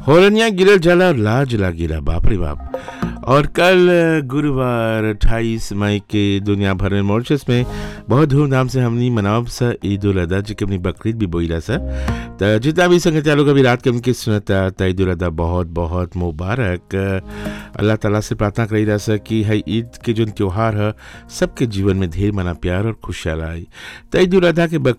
होरनिया गिरल जाला और लाज लागिला, बाप रे बाप। और कल गुरुवार 28 मई के दुनिया भर में मॉरिशस में बहुत धूमधाम से हमनी मनावब सा ईद उल अदा, जो कि अपनी बकरीद भी बोइला सा। त जितना भी संगत लोग अभी रात के उनके सुनता त ईद उल अदा बहुत बहुत मुबारक। अल्लाह ताला से प्रार्थना करी रहा सा कि है ईद के जो त्योहार है सबके जीवन में ढेर मना प्यार और खुशहाल आई। त ईद उल अदा के